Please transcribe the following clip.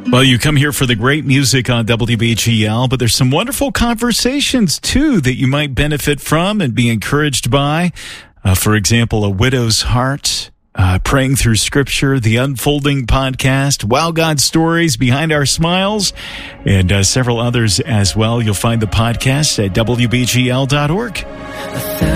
Well, you come here for the great music on WBGL, but there's some wonderful conversations, too, that you might benefit from and be encouraged by. For example, A Widow's Heart, Praying Through Scripture, The Unfolding Podcast, Wow God Stories, Behind Our Smiles, and several others as well. You'll find the podcast at WBGL.org.